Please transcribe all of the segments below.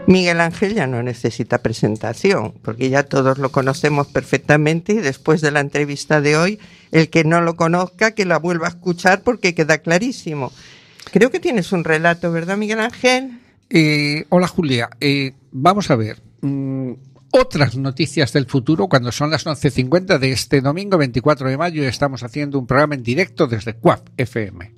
Miguel Ángel ya no necesita presentación, porque ya todos lo conocemos perfectamente y después de la entrevista de hoy, el que no lo conozca, que la vuelva a escuchar porque queda clarísimo. Creo que tienes un relato, ¿verdad, Miguel Ángel? Hola, Julia. Vamos a ver. Otras noticias del futuro cuando son las 11:50 de este domingo 24 de mayo y estamos haciendo un programa en directo desde CUAP FM.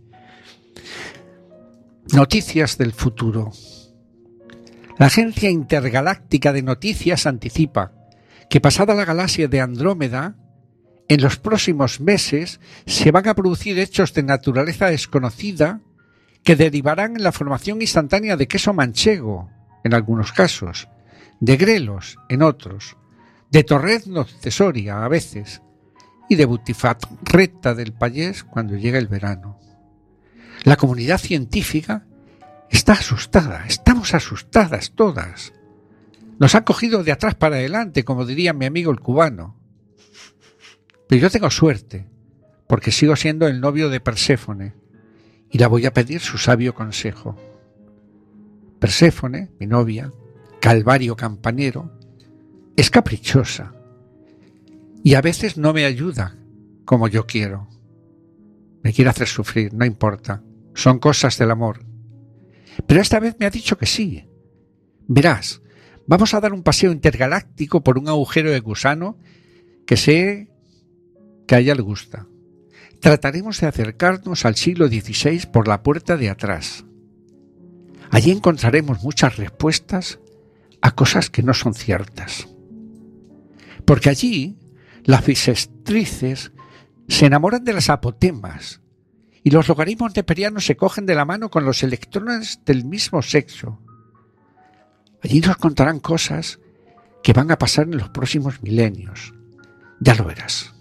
Noticias del futuro. La Agencia Intergaláctica de Noticias anticipa que pasada la galaxia de Andrómeda, en los próximos meses se van a producir hechos de naturaleza desconocida que derivarán en la formación instantánea de queso manchego, en algunos casos, de grelos, en otros, de torrezno cesoria a veces, y de butifarreta del payés cuando llega el verano. La comunidad científica está asustada, estamos asustadas todas. Nos han cogido de atrás para adelante, como diría mi amigo el cubano. Pero yo tengo suerte, porque sigo siendo el novio de Perséfone, y la voy a pedir su sabio consejo. Perséfone, mi novia, Calvario campanero, es caprichosa, y a veces no me ayuda como yo quiero. Me quiere hacer sufrir, no importa, son cosas del amor. Pero esta vez me ha dicho que sí. Verás, vamos a dar un paseo intergaláctico por un agujero de gusano que sé que a ella le gusta. Trataremos de acercarnos al siglo XVI por la puerta de atrás. Allí encontraremos muchas respuestas a cosas que no son ciertas. Porque allí las bisestrices se enamoran de las apotemas y los logaritmos neperianos se cogen de la mano con los electrones del mismo sexo. Allí nos contarán cosas que van a pasar en los próximos milenios. Ya lo verás.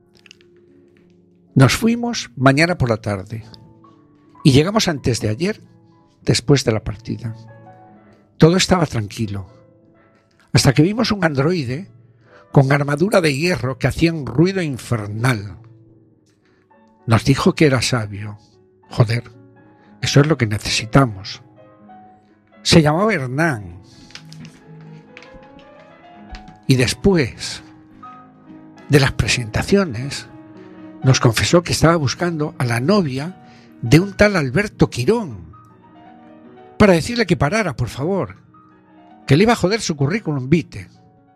Nos fuimos mañana por la tarde y llegamos antes de ayer, después de la partida. Todo estaba tranquilo, hasta que vimos un androide con armadura de hierro que hacía un ruido infernal. Nos dijo que era sabio. Joder, eso es lo que necesitamos. Se llamaba Hernán. Y después de las presentaciones, nos confesó que estaba buscando a la novia de un tal Alberto Quirón para decirle que parara, por favor, que le iba a joder su currículum vitae.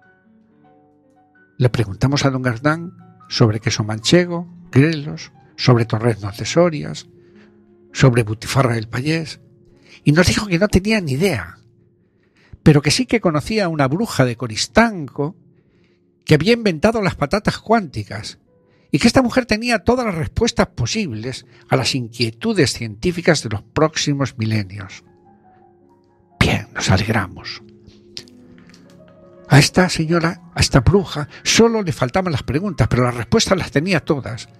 Le preguntamos a don Hernán sobre queso manchego, grelos, sobre torrezno accesorias, sobre butifarra del payés, y nos dijo que no tenía ni idea, pero que sí que conocía a una bruja de Coristanco que había inventado las patatas cuánticas y que esta mujer tenía todas las respuestas posibles a las inquietudes científicas de los próximos milenios. Bien, nos alegramos. A esta señora, a esta bruja, solo le faltaban las preguntas, pero las respuestas las tenía todas.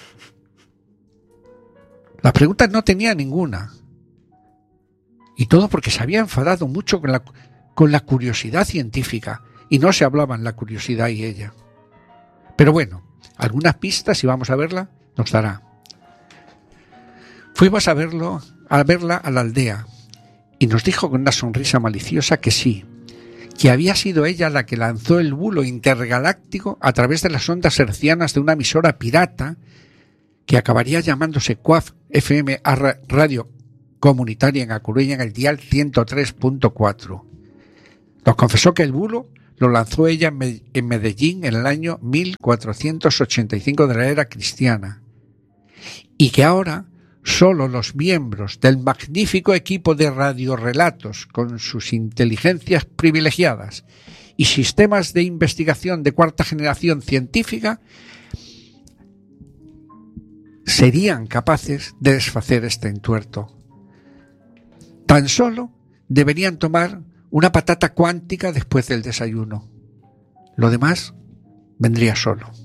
Las preguntas no tenía ninguna. Y todo porque se había enfadado mucho con la curiosidad científica, y no se hablaban la curiosidad y ella. Pero bueno, algunas pistas, si vamos a verla, nos dará. Fuimos a verla a la aldea, y nos dijo con una sonrisa maliciosa que sí, que había sido ella la que lanzó el bulo intergaláctico a través de las ondas hercianas de una emisora pirata que acabaría llamándose CUAP FM Radio Comunitaria en A Coruña en el dial 103.4. Nos confesó que el bulo lo lanzó ella en Medellín en el año 1485 de la era cristiana y que ahora solo los miembros del magnífico equipo de radiorelatos con sus inteligencias privilegiadas y sistemas de investigación de cuarta generación científica serían capaces de desfacer este entuerto. Tan solo deberían tomar una patata cuántica después del desayuno. Lo demás vendría solo.